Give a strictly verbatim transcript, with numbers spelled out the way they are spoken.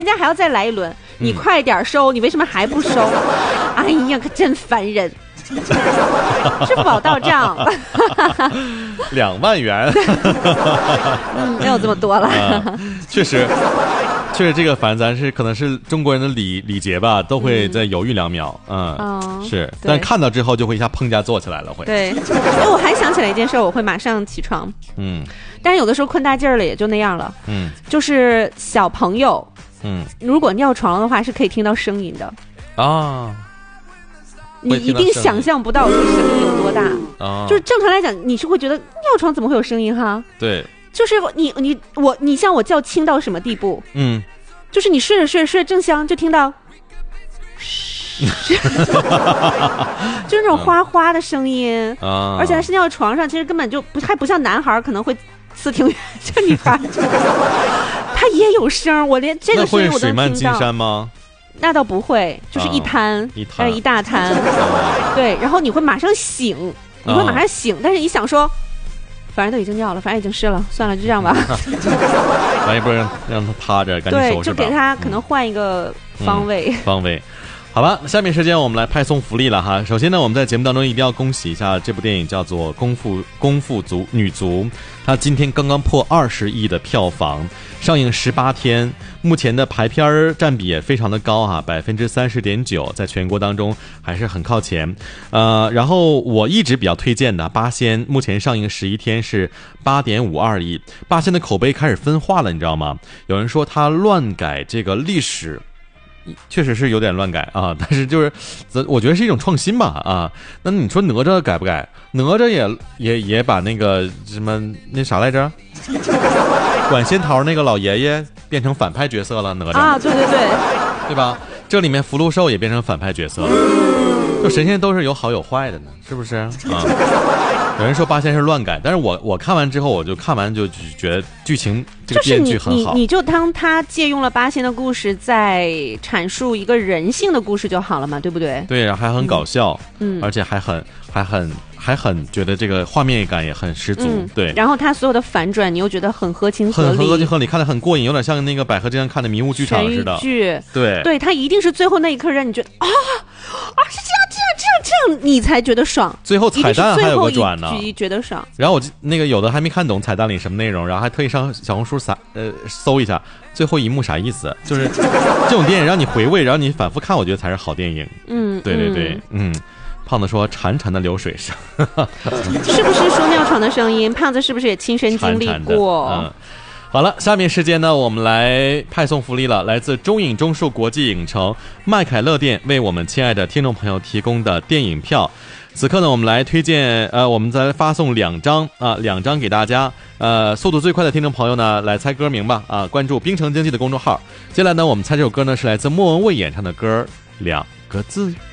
人家还要再来一轮，你快点收，你为什么还不收？哎呀，可真烦人。支付宝到账两万元嗯，没有这么多了、 啊、确实确实这个烦，咱是可能是中国人的礼礼节吧，都会再犹豫两秒。嗯，嗯是，但看到之后就会一下砰家坐起来了，会。 对，哎，我还想起来一件事，我会马上起床。 嗯， 但是有的时候困大劲儿了，也就那样了。 嗯， 就是小朋友， 嗯， 如果尿床的话，是可以听到声音的啊。 你一定想象不到这个声音有多大。 啊， 就是正常来讲，你是会觉得尿床怎么会有声音哈？ 对。 就是你你我你像我觉轻到什么地步？ 嗯， 就是你睡着睡着睡着正香，就听到，就是那种哗哗的声音啊，而且还是尿床上，其实根本就不还不像男孩可能会呲挺远，这女孩她也有声，我连这个声音我都听到。 那会水漫金山吗？ 那倒不会，就是一滩、 啊、一滩一大滩，对，然后你会马上醒，你会马上醒，啊、但是你想说。反正都已经尿了，反正已经湿了，算了，就这样吧。 咱也不让让他趴着，赶紧收拾吧。 对，就给他可能换一个方位。 嗯、方位，好吧。下面时间我们来派送福利了哈。首先呢，我们在节目当中一定要恭喜一下这部电影，叫做《功夫功夫族女足》，它今天刚刚破二十亿的票房，上映十八天，目前的排片占比也非常的高哈，百分之三十点九，在全国当中还是很靠前。呃，然后我一直比较推荐的《八仙》，目前上映十一天是八点五二亿，《八仙》的口碑开始分化了，你知道吗？有人说他乱改这个历史。确实是有点乱改啊，但是就是我觉得是一种创新吧啊。那你说哪吒改不改？哪吒也也也把那个什么那啥来着，管仙桃那个老爷爷变成反派角色了，哪吒啊，对对对， 对吧？这里面福禄寿也变成反派角色了，就神仙都是有好有坏的呢，是不是啊？有人说八仙是乱改，但是我我看完之后，我就看完就觉得剧情这个编剧很好。 就是、你你你就当他借用了八仙的故事，在阐述一个人性的故事就好了嘛，对不对？ 对，然后还很搞笑， 嗯， 而且还很还很还很觉得这个画面感也很十足，嗯、对。 然后他所有的反转，你又觉得很合情合理， 很合情合理，看得很过瘾，有点像那个百合之前看的迷雾剧场似的。 剧， 对对，他一定是最后那一刻让你觉得啊啊是这样这样这样这样，你才觉得爽。 最后彩蛋还有个转呢， 觉得爽。 然后我那个有的还没看懂彩蛋里什么内容，然后还特意上小红书撒呃搜一下最后一幕啥意思，就是这种电影让你回味，然后你反复看，我觉得才是好电影。 嗯， 对对对，嗯。胖子说潺潺的流水声是不是说尿床的声音？胖子是不是也亲身经历过？ 嗯，好了，下面时间呢，我们来派送福利了。来自中影中数国际影城麦凯乐店为我们亲爱的听众朋友提供的电影票。此刻呢，我们来推荐，呃，我们再发送两张啊，两张给大家。呃，速度最快的听众朋友呢，来猜歌名吧啊！关注冰城经济的公众号。接下来呢，我们猜这首歌呢是来自莫文蔚演唱的歌，两个字。